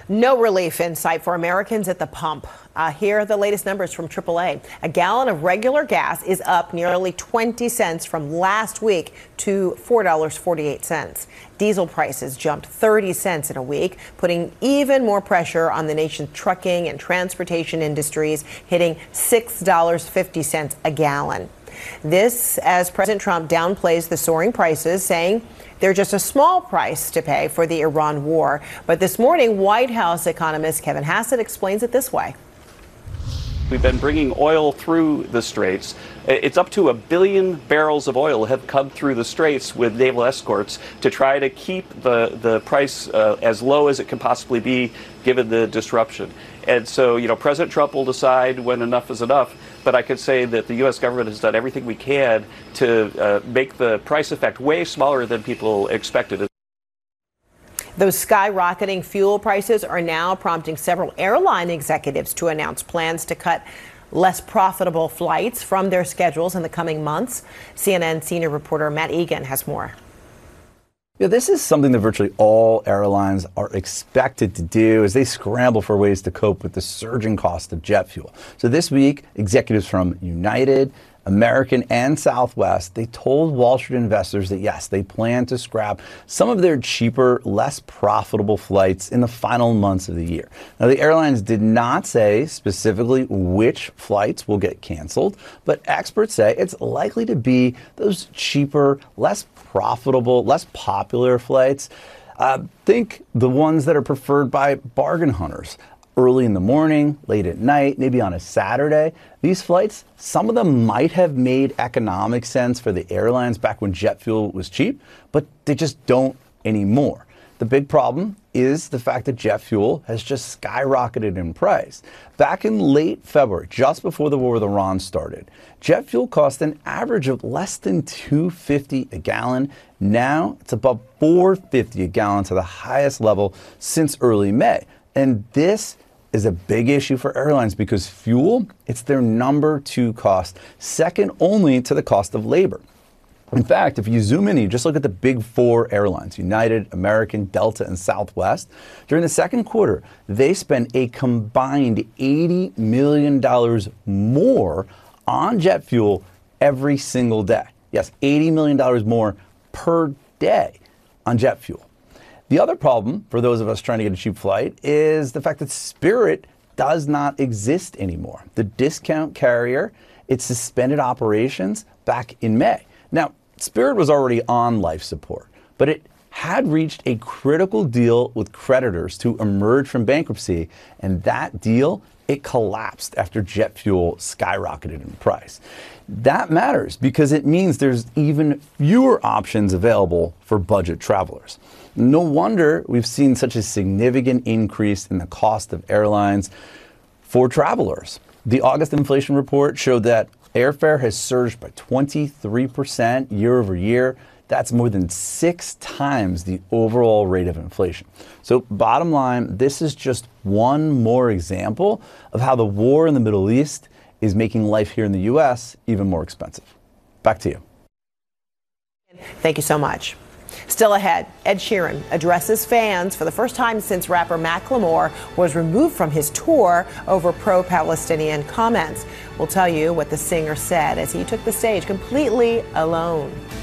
No relief in sight for Americans at the pump. Here are the latest numbers from AAA. A gallon of regular gas is up nearly 20 cents from last week to $4.48. Diesel prices jumped 30 cents in a week, putting even more pressure on the nation's trucking and transportation industries, hitting $6.50 a gallon. This as President Trump downplays the soaring prices, saying they're just a small price to pay for the Iran war. But this morning, White House economist Kevin Hassett explains it this way. We've been bringing oil through the straits. It's up to 1 billion barrels of oil have come through the straits with naval escorts to try to keep the price as low as it can possibly be given the disruption. And so, President Trump will decide when enough is enough. But I could say that the U.S. government has done everything we can to make the price effect way smaller than people expected. Those skyrocketing fuel prices are now prompting several airline executives to announce plans to cut less profitable flights from their schedules in the coming months. CNN senior reporter Matt Egan has more. Yeah, this is something that virtually all airlines are expected to do as they scramble for ways to cope with the surging cost of jet fuel. So this week, executives from United, American, and Southwest, they told Wall Street investors that yes, they plan to scrap some of their cheaper, less profitable flights in the final months of the year. Now, the airlines did not say specifically which flights will get canceled, but experts say it's likely to be those cheaper, less profitable, less popular flights. Think the ones that are preferred by bargain hunters. Early in the morning, late at night, maybe on a Saturday. These flights, some of them might have made economic sense for the airlines back when jet fuel was cheap, but they just don't anymore. The big problem is the fact that jet fuel has just skyrocketed in price. Back in late February, just before the war with Iran started, jet fuel cost an average of less than $2.50 a gallon. Now it's above $4.50 a gallon, to the highest level since early May. And this is a big issue for airlines because fuel, it's their number 2 cost, second only to the cost of labor. In fact, if you zoom in and you just look at the big 4 airlines, United, American, Delta, and Southwest, during the second quarter, they spent a combined $80 million more on jet fuel every single day. Yes, $80 million more per day on jet fuel. The other problem for those of us trying to get a cheap flight is the fact that Spirit does not exist anymore. The discount carrier, it suspended operations back in May. Now, Spirit was already on life support, but it had reached a critical deal with creditors to emerge from bankruptcy, and that deal, it collapsed after jet fuel skyrocketed in price. That matters because it means there's even fewer options available for budget travelers. No wonder we've seen such a significant increase in the cost of airlines for travelers. The August inflation report showed that airfare has surged by 23% year over year. That's more than 6 times the overall rate of inflation. So bottom line, this is just one more example of how the war in the Middle East is making life here in the U.S. even more expensive. Back to you. Thank you so much. Still ahead, Ed Sheeran addresses fans for the first time since rapper Macklemore was removed from his tour over pro-Palestinian comments. We'll tell you what the singer said as he took the stage completely alone.